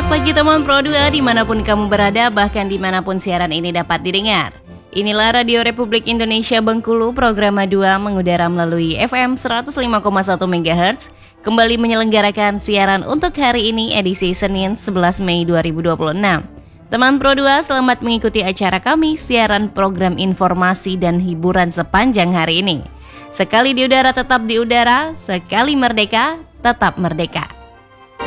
Selamat pagi teman Pro 2 dimanapun kamu berada, bahkan dimanapun siaran ini dapat didengar. Inilah Radio Republik Indonesia Bengkulu, program 2 mengudara melalui FM 105,1 MHz. Kembali menyelenggarakan siaran untuk hari ini edisi Senin 11 Mei 2026. Teman Pro 2, selamat mengikuti acara kami, siaran program informasi dan hiburan sepanjang hari ini. Sekali di udara tetap di udara, sekali merdeka tetap merdeka.